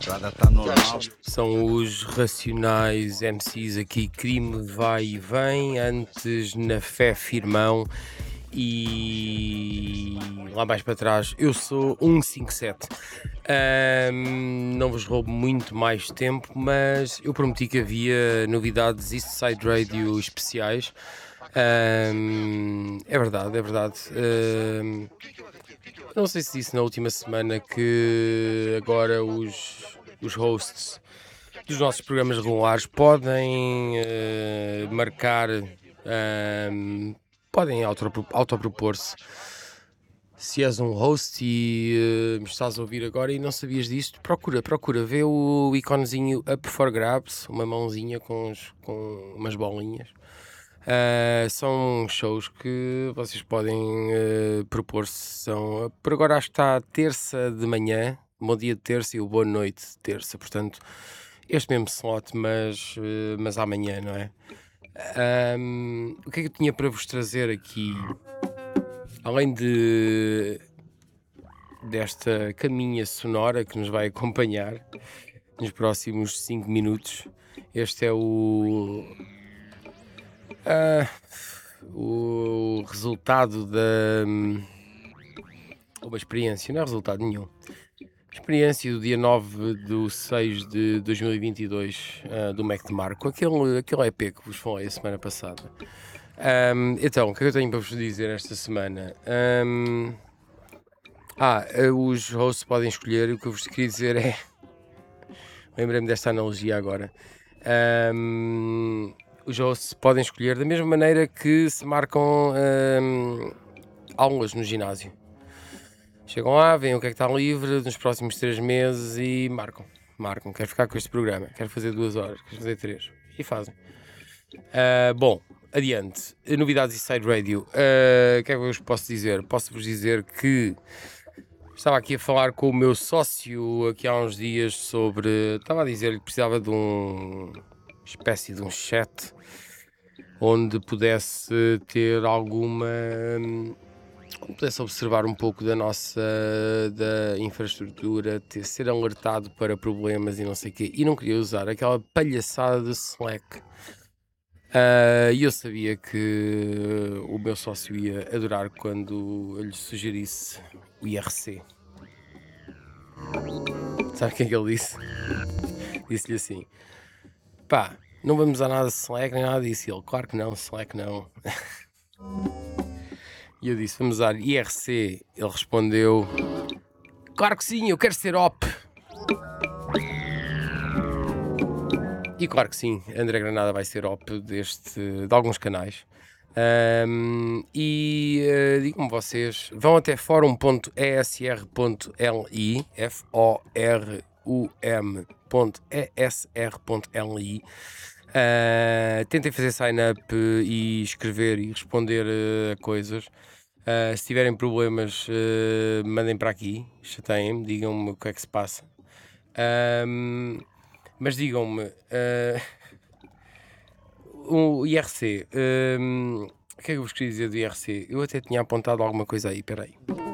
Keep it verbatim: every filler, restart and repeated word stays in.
Estrada tá normal. São os Racionais M Cs aqui, crime vai e vem, antes na fé firmão e lá mais para trás eu sou cento e cinquenta e sete. Ahm, não vos roubo muito mais tempo, mas eu prometi que havia novidades East Side Radio especiais. Ahm, é verdade, é verdade. Ahm, não sei se disse na última semana que agora os, os hosts dos nossos programas regulares podem eh, marcar, ehm, podem autopro- autopropor-se. Se és um host e eh, me estás a ouvir agora e não sabias disto, procura, procura, vê o iconezinho Up for Grabs, uma mãozinha com, uns- com umas bolinhas. Uh, são shows que vocês podem uh, propor-se. São, por agora acho que está terça de manhã, bom dia de terça e o boa noite de terça, portanto este mesmo slot, mas, uh, mas amanhã, não é? Um, o que é que eu tinha para vos trazer aqui? Além de desta caminha sonora que nos vai acompanhar nos próximos cinco minutos, este é o... Uh, o resultado da uma experiência, não é resultado nenhum, experiência do dia nove de seis de dois mil e vinte e dois uh, do Mac de Marco, aquele, aquele E P que vos falei a semana passada. Um, então, o que é que eu tenho para vos dizer esta semana? Um, ah, os hosts podem escolher, o que eu vos queria dizer é, lembrei-me desta analogia agora. Um, os hosts podem escolher da mesma maneira que se marcam um, aulas no ginásio. Chegam lá, veem o que é que está livre nos próximos três meses e marcam. Marcam, quero ficar com este programa, quero fazer duas horas, quero fazer três. E fazem. Uh, bom, adiante. Novidades Inside Radio. Uh, o que é que eu vos posso dizer? Posso-vos dizer que estava aqui a falar com o meu sócio aqui há uns dias sobre... Estava a dizer que precisava de um... espécie de um chat onde pudesse ter alguma... pudesse observar um pouco da nossa da infraestrutura, ter, ser alertado para problemas e não sei o quê, e não queria usar aquela palhaçada de Slack. E uh, eu sabia que o meu sócio ia adorar quando eu lhe sugerisse o I R C. Sabe o que é que ele disse? Disse-lhe assim: pá, não vamos usar nada de Slack nem nada disso. E ele, claro que não, Slack não. E eu disse, vamos usar I R C. Ele respondeu, claro que sim, eu quero ser O P. E claro que sim, André Granada vai ser O P deste, de alguns canais. Um, e uh, digam-me vocês, vão até forum ponto e s r ponto l i, F O R U M ponto E S R ponto L I. Uh, tentem fazer sign-up e escrever e responder a uh, coisas. Uh, se tiverem problemas, uh, mandem para aqui, chateiem-me, digam-me o que é que se passa. Um, mas digam-me, uh, o I R C, um, o que é que eu vos queria dizer do I R C? Eu até tinha apontado alguma coisa aí, espera aí.